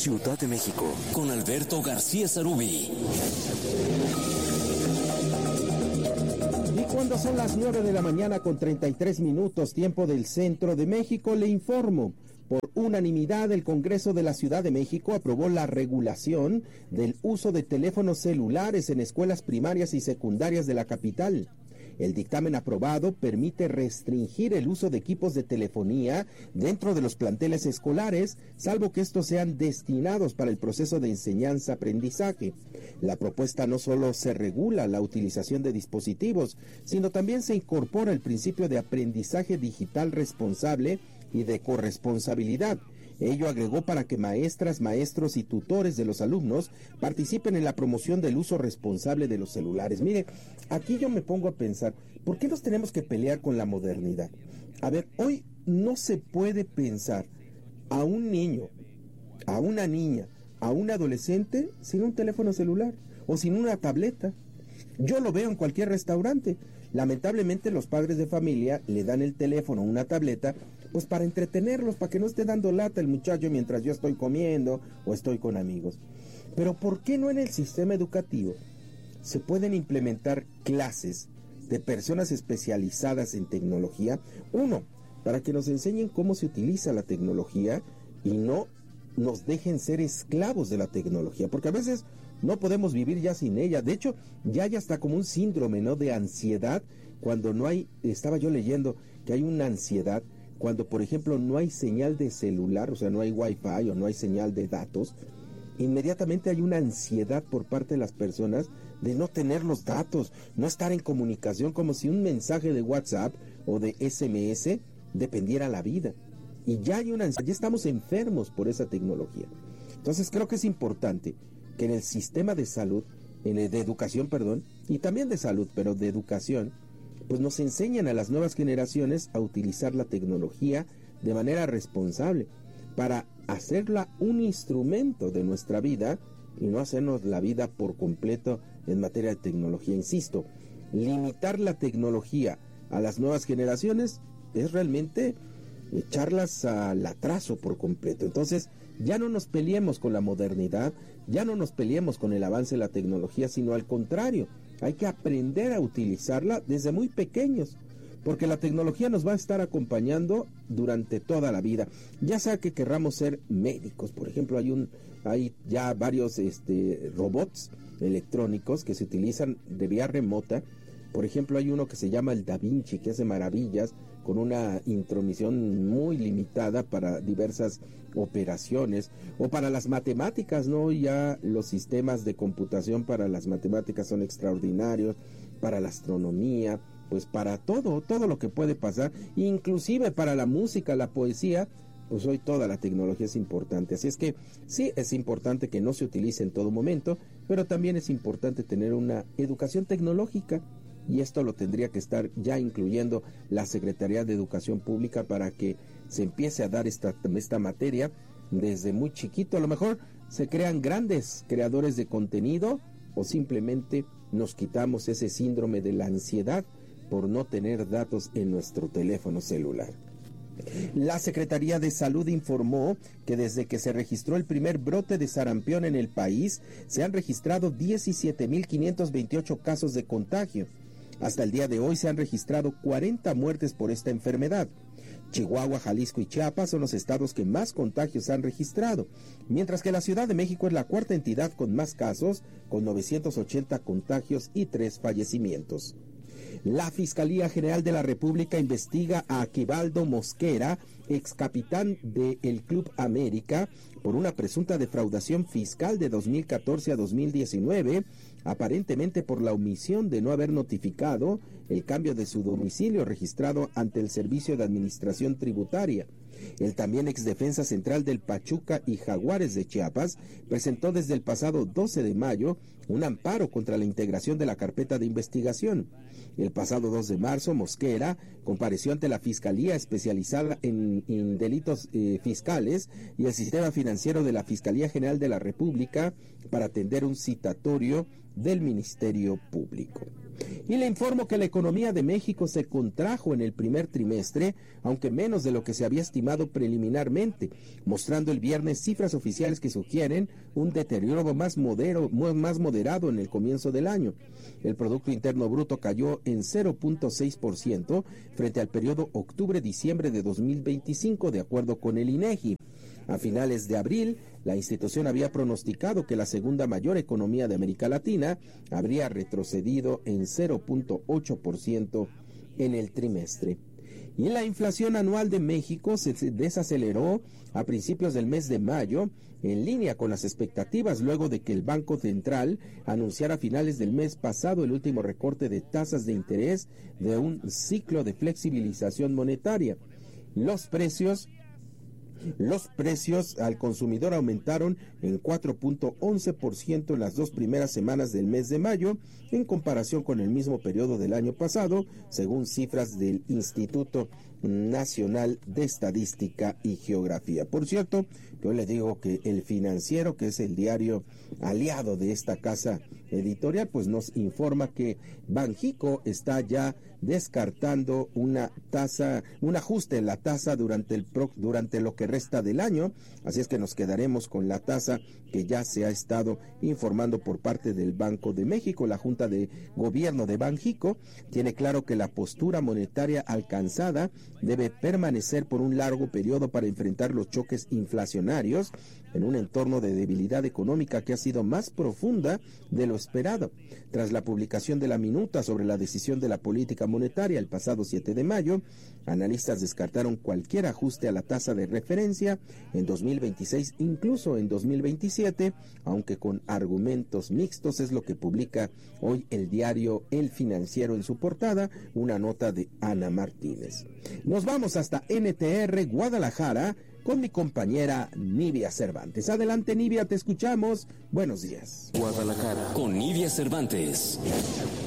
Ciudad de México, con Alberto García Sarubí. Y cuando son las 9 de la mañana con 33 minutos, tiempo del centro de México, le informo. Por unanimidad, el Congreso de la Ciudad de México aprobó la regulación del uso de teléfonos celulares en escuelas primarias y secundarias de la capital. El dictamen aprobado permite restringir el uso de equipos de telefonía dentro de los planteles escolares, salvo que estos sean destinados para el proceso de enseñanza-aprendizaje. La propuesta no solo se regula la utilización de dispositivos, sino también se incorpora el principio de aprendizaje digital responsable y de corresponsabilidad. Ello agregó para que maestras, maestros y tutores de los alumnos participen en la promoción del uso responsable de los celulares. Mire, aquí yo me pongo a pensar, ¿por qué nos tenemos que pelear con la modernidad? A ver, hoy no se puede pensar a un niño, a una niña, a un adolescente sin un teléfono celular o sin una tableta. Yo lo veo en cualquier restaurante. Lamentablemente los padres de familia le dan el teléfono o una tableta pues para entretenerlos, para que no esté dando lata el muchacho mientras yo estoy comiendo o estoy con amigos. Pero ¿por qué no en el sistema educativo se pueden implementar clases de personas especializadas en tecnología? Uno, para que nos enseñen cómo se utiliza la tecnología y no nos dejen ser esclavos de la tecnología, porque a veces no podemos vivir ya sin ella. De hecho, ya hay hasta como un síndrome, ¿no?, de ansiedad cuando no hay, estaba yo leyendo que hay una ansiedad cuando, por ejemplo, no hay señal de celular, o sea, no hay wifi o no hay señal de datos. Inmediatamente hay una ansiedad por parte de las personas de no tener los datos, no estar en comunicación, como si un mensaje de WhatsApp o de SMS dependiera la vida. Y ya hay una ansiedad, ya estamos enfermos por esa tecnología. Entonces creo que es importante que en el sistema de salud, de educación, perdón, y también de salud, pero de educación, pues nos enseñan a las nuevas generaciones a utilizar la tecnología de manera responsable para hacerla un instrumento de nuestra vida y no hacernos la vida por completo en materia de tecnología. Insisto, limitar la tecnología a las nuevas generaciones es realmente echarlas al atraso por completo. Entonces, ya no nos peleemos con la modernidad, ya no nos peleemos con el avance de la tecnología, sino al contrario, hay que aprender a utilizarla desde muy pequeños, porque la tecnología nos va a estar acompañando durante toda la vida, ya sea que querramos ser médicos. Por ejemplo, hay ya varios robots electrónicos que se utilizan de vía remota. Por ejemplo, hay uno que se llama el Da Vinci, que hace maravillas con una intromisión muy limitada para diversas operaciones, o para las matemáticas, ¿no? Ya los sistemas de computación para las matemáticas son extraordinarios, para la astronomía, pues para todo lo que puede pasar, inclusive para la música, la poesía, pues hoy toda la tecnología es importante. Así es que sí, es importante que no se utilice en todo momento, pero también es importante tener una educación tecnológica. Y esto lo tendría que estar ya incluyendo la Secretaría de Educación Pública para que se empiece a dar esta materia desde muy chiquito. A lo mejor se crean grandes creadores de contenido o simplemente nos quitamos ese síndrome de la ansiedad por no tener datos en nuestro teléfono celular. La Secretaría de Salud informó que desde que se registró el primer brote de sarampión en el país, se han registrado 17.528 casos de contagio. Hasta el día de hoy se han registrado 40 muertes por esta enfermedad. Chihuahua, Jalisco y Chiapas son los estados que más contagios han registrado, mientras que la Ciudad de México es la cuarta entidad con más casos, con 980 contagios y 3 fallecimientos. La Fiscalía General de la República investiga a Aquivaldo Mosquera, ex capitán del Club América, por una presunta defraudación fiscal de 2014 a 2019, aparentemente por la omisión de no haber notificado el cambio de su domicilio registrado ante el Servicio de Administración Tributaria. El también ex defensa central del Pachuca y Jaguares de Chiapas presentó desde el pasado 12 de mayo un amparo contra la integración de la carpeta de investigación. El pasado 2 de marzo, Mosquera compareció ante la Fiscalía especializada en delitos fiscales y el sistema financiero de la Fiscalía General de la República para atender un citatorio del Ministerio Público. Y le informo que la economía de México se contrajo en el primer trimestre, aunque menos de lo que se había estimado preliminarmente, mostrando el viernes cifras oficiales que sugieren un deterioro más moderado en el comienzo del año. El Producto Interno Bruto cayó en 0.6% frente al periodo octubre-diciembre de 2025, de acuerdo con el INEGI. A finales de abril, la institución había pronosticado que la segunda mayor economía de América Latina habría retrocedido en 0.8% en el trimestre. Y la inflación anual de México se desaceleró a principios del mes de mayo, en línea con las expectativas luego de que el Banco Central anunciara a finales del mes pasado el último recorte de tasas de interés de un ciclo de flexibilización monetaria. Los precios al consumidor aumentaron en 4.11% en las 2 primeras semanas del mes de mayo, en comparación con el mismo periodo del año pasado, según cifras del Instituto Nacional de Estadística y Geografía. Por cierto, yo le digo que El Financiero, que es el diario aliado de esta casa editorial, pues nos informa que Banjico está ya descartando un ajuste en la tasa durante lo que resta del año, así es que nos quedaremos con la tasa que ya se ha estado informando por parte del Banco de México. La Junta de Gobierno de Banjico tiene claro que la postura monetaria alcanzada debe permanecer por un largo periodo para enfrentar los choques inflacionarios en un entorno de debilidad económica que ha sido más profunda de lo esperado. Tras la publicación de la minuta sobre la decisión de la política monetaria el pasado 7 de mayo, analistas descartaron cualquier ajuste a la tasa de referencia en 2026, incluso en 2027, aunque con argumentos mixtos, es lo que publica hoy el diario El Financiero en su portada, una nota de Ana Martínez. Nos vamos hasta NTR Guadalajara con mi compañera Nivia Cervantes. Adelante, Nivia, te escuchamos. Buenos días. Guadalajara con Nivia Cervantes.